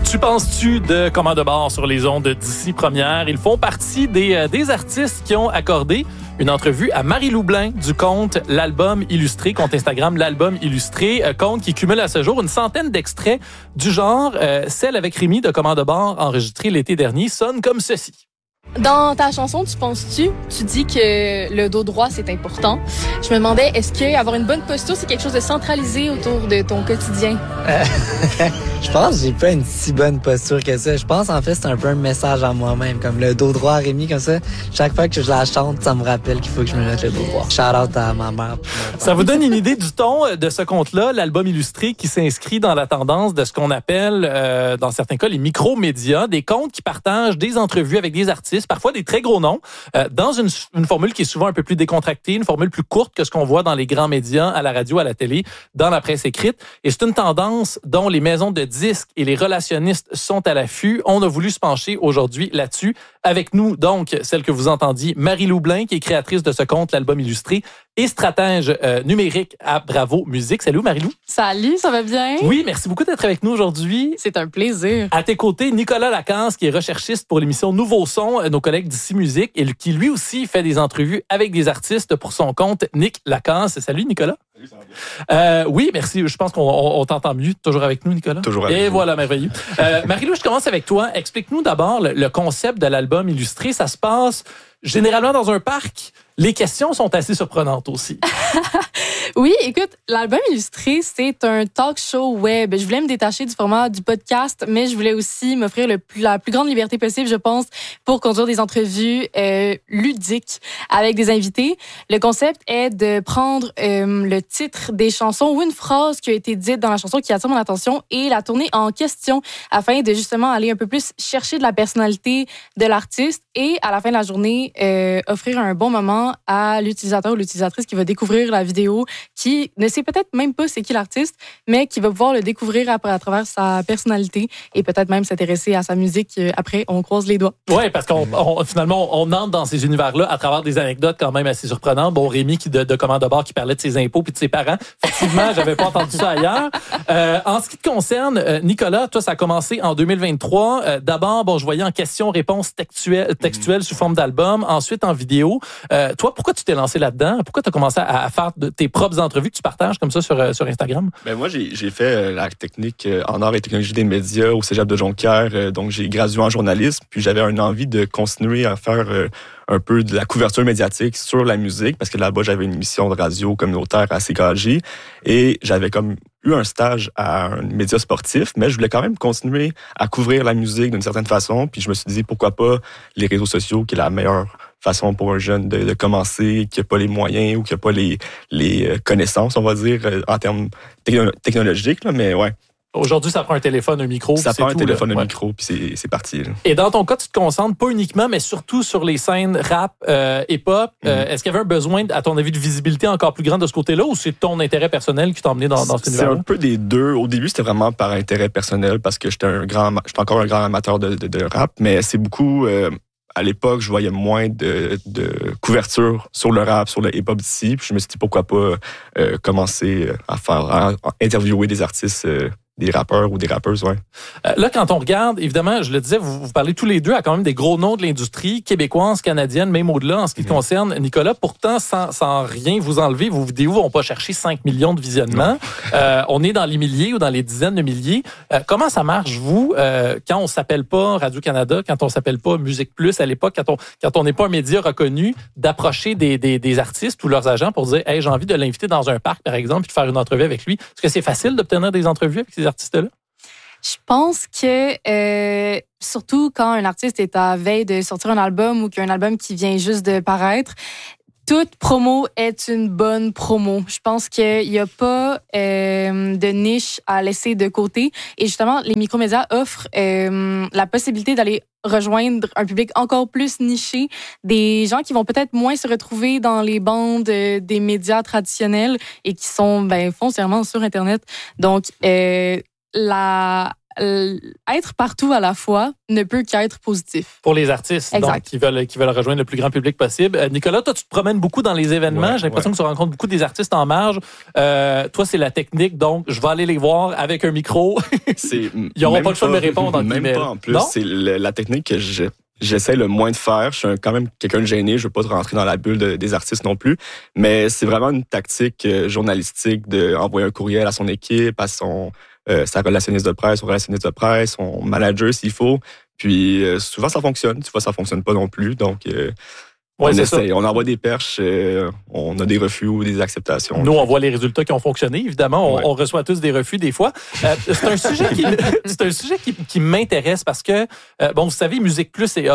Tu penses-tu de Commande de bord sur les ondes d'ici première? Ils font partie des artistes qui ont accordé une entrevue à Marie-Lou Blin du compte L'Album Illustré, compte Instagram L'Album Illustré, compte qui cumule à ce jour une centaine d'extraits du genre. Celle avec Rémi de Commande de bord, enregistrée l'été dernier, sonne comme ceci. Dans ta chanson, tu dis que le dos droit, c'est important. Je me demandais, est-ce que avoir une bonne posture, c'est quelque chose de centralisé autour de ton quotidien? Je pense que j'ai pas une si bonne posture que ça. Je pense, en fait, c'est un peu un message à moi-même. Comme le dos droit à Rémi, comme ça. Chaque fois que je la chante, ça me rappelle qu'il faut que je me mette le dos droit. Shout-out à ma mère. Ça vous donne une idée du ton de ce compte-là, l'Album Illustré, qui s'inscrit dans la tendance de ce qu'on appelle, dans certains cas, les micro-médias, des comptes qui partagent des entrevues avec des artistes, parfois des très gros noms, dans une formule qui est souvent un peu plus décontractée, une formule plus courte que ce qu'on voit dans les grands médias, à la radio, à la télé, dans la presse écrite. Et c'est une tendance dont les maisons de disques et les relationnistes sont à l'affût. On a voulu se pencher aujourd'hui là-dessus. Avec nous, donc, celle que vous entendiez, Marie-Lou Blin, qui est créatrice de ce compte, l'Album Illustré, et stratège numérique à Bravo Musique. Salut Marie-Lou. Salut, ça va bien? Oui, merci beaucoup d'être avec nous aujourd'hui. C'est un plaisir. À tes côtés, Nicolas Lacasse, qui est recherchiste pour l'émission Nouveau Son, nos collègues d'ici Musique, et qui lui aussi fait des entrevues avec des artistes pour son compte Nick Lacasse. Salut Nicolas. Salut, ça va bien. Oui, merci. Je pense qu'on t'entend mieux. Toujours avec nous, Nicolas? Toujours avec nous. Et voilà, merveilleux. Marie-Lou, je commence avec toi. Explique-nous d'abord le concept de l'Album Illustré. Ça se passe généralement dans un parc. Les questions sont assez surprenantes aussi. Oui, écoute, l'Album Illustré, c'est un talk show web. Je voulais me détacher du format du podcast, mais je voulais aussi m'offrir la plus grande liberté possible, je pense, pour conduire des entrevues ludiques avec des invités. Le concept est de prendre le titre des chansons ou une phrase qui a été dite dans la chanson qui attire mon attention et la tourner en question afin de justement aller un peu plus chercher de la personnalité de l'artiste et à la fin de la journée, offrir un bon moment à l'utilisateur ou l'utilisatrice qui va découvrir la vidéo, qui ne sait peut-être même pas c'est qui l'artiste, mais qui va pouvoir le découvrir à travers sa personnalité et peut-être même s'intéresser à sa musique. Après, on croise les doigts. Oui, parce qu'on finalement, on entre dans ces univers-là à travers des anecdotes quand même assez surprenantes. Bon, Rémi de Commande de bord qui parlait de ses impôts puis de ses parents. Effectivement, j'avais pas entendu ça ailleurs. En ce qui te concerne, Nicolas, toi, ça a commencé en 2023. D'abord, bon, je voyais en questions-réponses textuelles sous forme d'album, ensuite en vidéo. Toi, pourquoi tu t'es lancé là-dedans? Pourquoi tu as commencé à faire tes propres entrevues que tu partages comme ça sur Instagram? Ben moi, j'ai fait la technique en art et technologie des médias au Cégep de Jonquière. Donc, j'ai gradué en journalisme. Puis, j'avais une envie de continuer à faire un peu de la couverture médiatique sur la musique parce que là-bas, j'avais une émission de radio communautaire à CKJ et j'avais comme eu un stage à un média sportif, mais je voulais quand même continuer à couvrir la musique d'une certaine façon. Puis, je me suis dit, pourquoi pas les réseaux sociaux, qui est la meilleure façon pour un jeune de commencer, qui n'a pas les moyens ou qui n'a pas les connaissances, on va dire, en termes technologiques, là, mais ouais. Aujourd'hui, ça prend un téléphone, un micro. Ça prend un téléphone, un ouais. micro, puis c'est parti. Là. Et dans ton cas, tu te concentres pas uniquement, mais surtout sur les scènes rap et pop. Est-ce qu'il y avait un besoin, à ton avis, de visibilité encore plus grande de ce côté-là, ou c'est ton intérêt personnel qui t'a emmené dans cet univers-là? C'est un peu des deux. Au début, c'était vraiment par intérêt personnel, parce que j'étais encore un grand amateur de rap, mais c'est beaucoup... à l'époque, je voyais moins de couverture sur le rap, sur le hip-hop d'ici. Puis je me suis dit, pourquoi pas commencer à interviewer des artistes, des rappeurs ou des rappeuses, ouais. Là, quand on regarde, évidemment, je le disais, vous parlez tous les deux à quand même des gros noms de l'industrie québécoise, canadienne, même au-delà en ce qui te concerne, Nicolas. Pourtant, sans rien vous enlever, vos vidéos vont pas chercher 5 millions de visionnements. On est dans les milliers ou dans les dizaines de milliers. Comment ça marche, vous, quand on s'appelle pas Radio-Canada, quand on s'appelle pas Musique Plus à l'époque, quand on n'est pas un média reconnu, d'approcher des artistes ou leurs agents pour dire, hey, j'ai envie de l'inviter dans un parc, par exemple, puis de faire une entrevue avec lui. Est-ce que c'est facile d'obtenir des entrevues avec ces artistes-là? Je pense que, surtout quand un artiste est à veille de sortir un album ou qu'il y a un album qui vient juste de paraître, toute promo est une bonne promo. Je pense qu'il n'y a pas de niche à laisser de côté. Et justement, les micromédias offrent la possibilité d'aller rejoindre un public encore plus niché, des gens qui vont peut-être moins se retrouver dans les bandes des médias traditionnels et qui sont foncièrement sur Internet. Donc, la être partout à la fois ne peut qu'être positif. Pour les artistes donc, qui veulent rejoindre le plus grand public possible. Nicolas, toi, tu te promènes beaucoup dans les événements. J'ai l'impression que tu rencontres beaucoup des artistes en marge. Toi, c'est la technique, donc je vais aller les voir avec un micro. Ils n'auront pas le choix de me répondre en même pas en plus. Non? C'est la technique que j'essaie le moins de faire. Je suis quand même quelqu'un de gêné. Je veux pas rentrer dans la bulle des artistes non plus. Mais c'est vraiment une tactique journalistique d'envoyer un courriel à son équipe, à sa relationniste de presse, son manager s'il faut. Puis souvent, ça fonctionne. Tu vois, ça fonctionne pas non plus. Donc, on essaie. On envoie des perches. On a des refus ou des acceptations. Nous, on voit les résultats qui ont fonctionné. Évidemment, on reçoit tous des refus des fois. C'est un sujet qui m'intéresse parce que, vous savez, Musique Plus est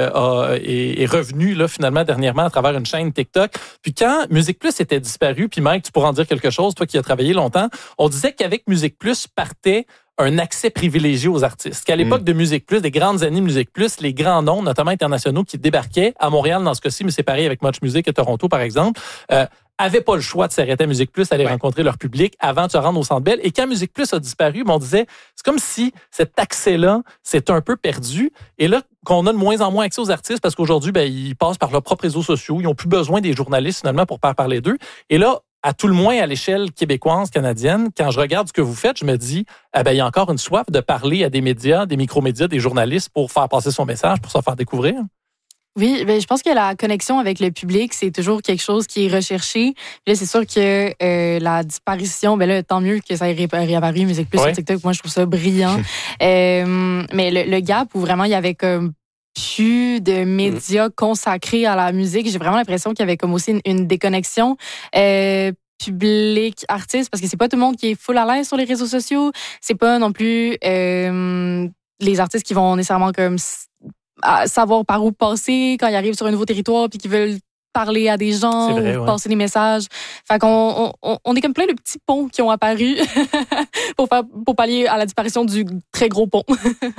revenu là finalement dernièrement à travers une chaîne TikTok. Puis quand Musique Plus était disparu, puis Mike, tu pourras en dire quelque chose, toi qui as travaillé longtemps, on disait qu'avec Musique Plus partait un accès privilégié aux artistes. Qu'à l'époque de Musique Plus, des grandes années de Musique Plus, les grands noms, notamment internationaux, qui débarquaient à Montréal dans ce cas-ci, mais c'est pareil avec Much Music à Toronto, par exemple, avaient pas le choix de s'arrêter à Musique Plus, d'aller rencontrer leur public avant de se rendre au Centre Bell. Et quand Musique Plus a disparu, on disait, c'est comme si cet accès-là s'est un peu perdu. Et là, qu'on a de moins en moins accès aux artistes parce qu'aujourd'hui, ils passent par leurs propres réseaux sociaux. Ils n'ont plus besoin des journalistes, finalement, pour faire parler d'eux. Et là, à tout le moins à l'échelle québécoise, canadienne, quand je regarde ce que vous faites, je me dis, il y a encore une soif de parler à des médias, des micromédias, des journalistes pour faire passer son message, pour se faire découvrir. Oui, je pense que la connexion avec le public, c'est toujours quelque chose qui est recherché. Puis là, c'est sûr que la disparition, tant mieux que ça ait réapparu, Musique Plus sur TikTok. Moi, je trouve ça brillant. Mais le gap où vraiment il y avait comme plus de médias consacrés à la musique, j'ai vraiment l'impression qu'il y avait comme aussi une déconnexion public-artiste, parce que c'est pas tout le monde qui est full à l'aise sur les réseaux sociaux. C'est pas non plus les artistes qui vont nécessairement comme savoir par où passer quand ils arrivent sur un nouveau territoire puis qu'ils veulent parler à des gens, passer des messages. Fait qu'on est comme plein de petits ponts qui ont apparu pour pallier à la disparition du très gros pont.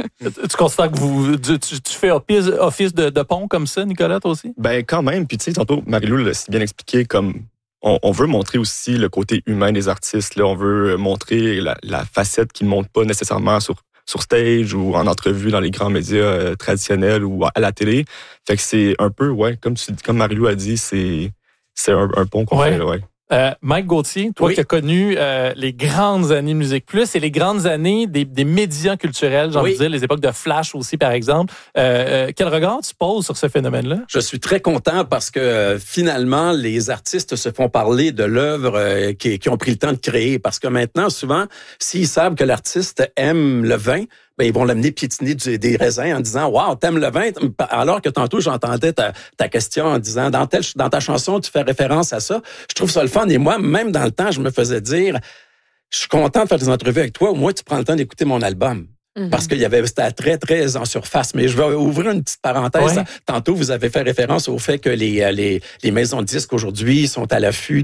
Tu constates que tu fais office de pont comme ça, Nicolas, toi aussi? Quand même. Puis tu sais, tantôt, Marie-Lou l'a si bien expliqué, comme on veut montrer aussi le côté humain des artistes. Là, on veut montrer la facette qu'ils ne montrent pas nécessairement sur stage ou en entrevue dans les grands médias traditionnels ou à la télé. Fait que c'est un peu, comme Marie-Lou a dit, c'est un pont qu'on fait, Mike Gauthier, toi qui as connu les grandes années de Musique Plus et les grandes années des médias culturels, j'ai envie de dire, les époques de Flash aussi, par exemple. Quel regard tu poses sur ce phénomène-là? Je suis très content parce que finalement, les artistes se font parler de l'œuvre qui ont pris le temps de créer. Parce que maintenant, souvent, s'ils savent que l'artiste aime le vin, ils vont l'amener piétiner des raisins en disant « Wow, t'aimes le vin? » Alors que tantôt, j'entendais ta question en disant « Dans ta chanson, tu fais référence à ça. » Je trouve ça le fun. Et moi, même dans le temps, je me faisais dire « Je suis content de faire des entrevues avec toi. Au moins, tu prends le temps d'écouter mon album. » Parce qu'il c'était très, très en surface. Mais je vais ouvrir une petite parenthèse. Tantôt, vous avez fait référence au fait que les maisons de disques aujourd'hui sont à l'affût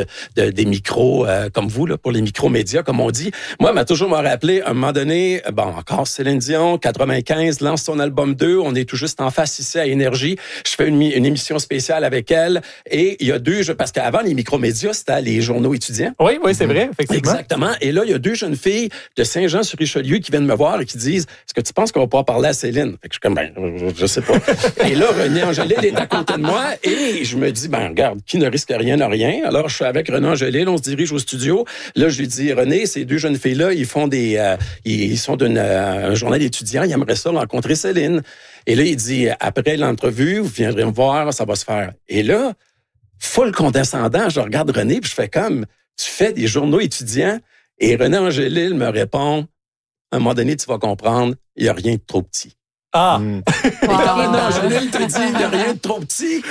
des micros, comme vous, là, pour les micro-médias, comme on dit. Moi, m'a toujours rappelé, à un moment donné, encore Céline Dion, 95, lance son album 2. On est tout juste en face ici à Énergie. Je fais une émission spéciale avec elle. Et il y a parce qu'avant, les micro-médias, c'était les journaux étudiants. Oui, c'est vrai, effectivement. Exactement. Et là, il y a 2 jeunes filles de Saint-Jean-sur-Richelieu qui viennent me voir et qui disent, est-ce que tu penses qu'on va pouvoir parler à Céline? Fait que je suis comme, je sais pas. Et là, René Angélil est à côté de moi et je me dis, regarde, qui ne risque rien n'a rien. Alors, je suis avec René Angélil, on se dirige au studio. Là, je lui dis, René, ces 2 jeunes filles-là, ils font ils sont un journal étudiant, ils aimeraient ça rencontrer Céline. Et là, il dit, après l'entrevue, vous viendrez me voir, ça va se faire. Et là, full condescendant, je regarde René puis je fais comme, tu fais des journaux étudiants? Et René Angélil me répond, à un moment donné, tu vas comprendre, il n'y a rien de trop petit. Ah! Et quand René Angélil te dit, il n'y a rien de trop petit,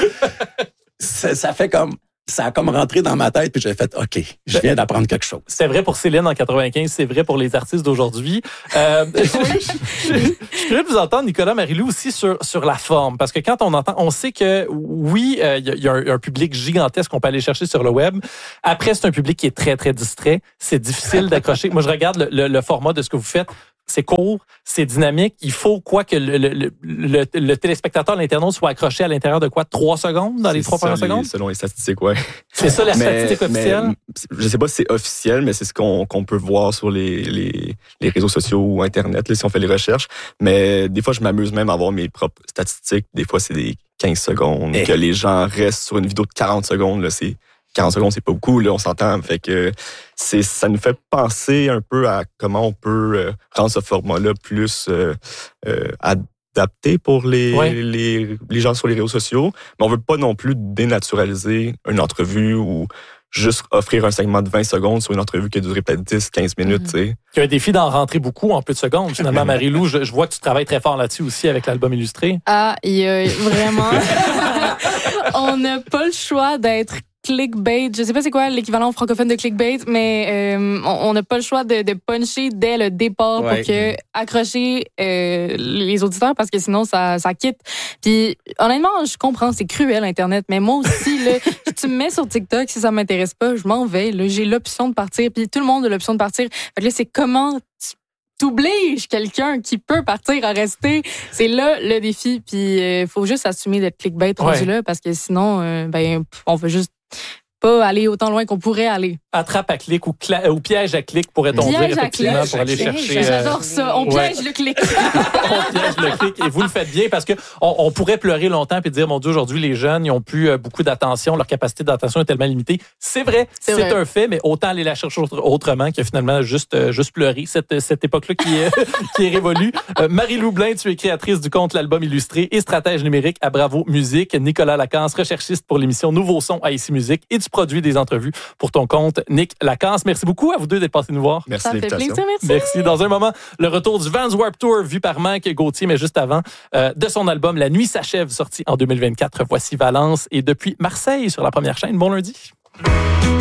ça fait comme... Ça a comme rentré dans ma tête, puis j'ai fait, OK, je viens d'apprendre quelque chose. C'est vrai pour Céline en 95, c'est vrai pour les artistes d'aujourd'hui. Je suis curieux de vous entendre, Nicolas, Marie-Lou, aussi sur la forme. Parce que quand on sait que, oui, il y a un public gigantesque qu'on peut aller chercher sur le web. Après, c'est un public qui est très, très distrait. C'est difficile d'accrocher. Moi, je regarde le format de ce que vous faites. c'est court, c'est dynamique. Il faut que le téléspectateur, l'internaute, soit accroché à l'intérieur de 3 secondes dans les 3 premières secondes? Selon les statistiques, ouais. C'est ça la statistique officielle? Je sais pas si c'est officiel, mais c'est ce qu'on peut voir sur les réseaux sociaux ou Internet, là, si on fait les recherches. Mais des fois, je m'amuse même à voir mes propres statistiques. Des fois, c'est des 15 secondes, que les gens restent sur une vidéo de 40 secondes, là, 40 secondes, c'est pas beaucoup, là, on s'entend. Fait que ça nous fait penser un peu à comment on peut rendre ce format-là plus adapté pour les gens sur les réseaux sociaux. Mais on veut pas non plus dénaturaliser une entrevue ou juste offrir un segment de 20 secondes sur une entrevue qui a duré peut-être 10-15 minutes. Il y a un défi d'en rentrer beaucoup en peu de secondes. Finalement, Marie-Lou, je vois que tu travailles très fort là-dessus aussi avec l'album illustré. Ah, il y a vraiment... On n'a pas le choix d'être clickbait. Je sais pas c'est quoi l'équivalent francophone de clickbait, mais on n'a pas le choix de puncher dès le départ pour accrocher les auditeurs, parce que sinon ça quitte. Puis honnêtement, je comprends, c'est cruel Internet, mais moi aussi là, tu me mets sur TikTok, si ça m'intéresse pas, je m'en vais. Là, j'ai l'option de partir, puis tout le monde a l'option de partir. Fait que là, c'est comment t'obliges quelqu'un qui peut partir à rester. C'est là le défi. Puis faut juste assumer d'être clickbait rendu là, parce que sinon, on veut juste pas aller autant loin qu'on pourrait aller. Attrape à clic ou piège à clic, pourrait-on dire, effectivement, pour aller chercher... J'adore ça. On piège le clic. On piège le clic. Et vous le faites bien, parce que on pourrait pleurer longtemps et dire, mon Dieu, aujourd'hui, les jeunes, ils ont plus beaucoup d'attention. Leur capacité d'attention est tellement limitée. C'est vrai, c'est un fait, mais autant aller la chercher autrement que finalement juste pleurer. Cette époque-là qui est révolue. Marie-Lou Blain, tu es créatrice du compte L'Album illustré et stratège numérique à Bravo Musique. Nicolas Lacasse, recherchiste pour l'émission Nouveau Son à ICI Musique, et tu produis des entrevues pour ton compte Nick Lacasse. Merci beaucoup à vous deux d'être passés nous voir. Merci de l'invitation. Ça fait plaisir, merci. Dans un moment, le retour du Vans Warped Tour vu par Mike Gauthier, mais juste avant, de son album La Nuit s'achève, sorti en 2024. Voici Valence et depuis Marseille sur la première chaîne. Bon lundi.